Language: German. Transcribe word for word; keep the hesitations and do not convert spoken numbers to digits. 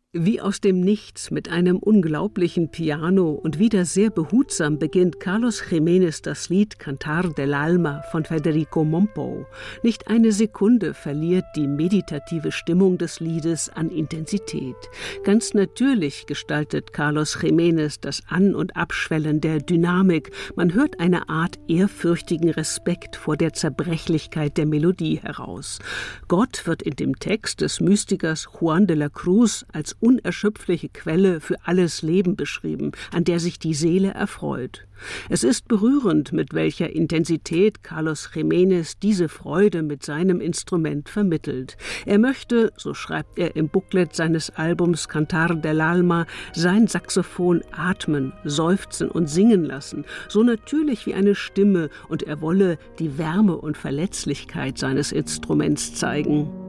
Wie aus dem Nichts mit einem unglaublichen Piano und wieder sehr behutsam beginnt Carlos Jiménez das Lied Cantar del Alma von Federico Mompou. Nicht eine Sekunde verliert die meditative Stimmung des Liedes an Intensität. Ganz natürlich gestaltet Carlos Jiménez das An- und Abschwellen der Dynamik. Man hört eine Art ehrfürchtigen Respekt vor der Zerbrechlichkeit der Melodie heraus. Gott wird in dem Text des Mystikers Juan de la Cruz als unerschöpfliche Quelle für alles Leben beschrieben, an der sich die Seele erfreut. Es ist berührend, mit welcher Intensität Carlos Jiménez diese Freude mit seinem Instrument vermittelt. Er möchte, so schreibt er im Booklet seines Albums Cantar del Alma, sein Saxophon atmen, seufzen und singen lassen, so natürlich wie eine Stimme, und er wolle die Wärme und Verletzlichkeit seines Instruments zeigen.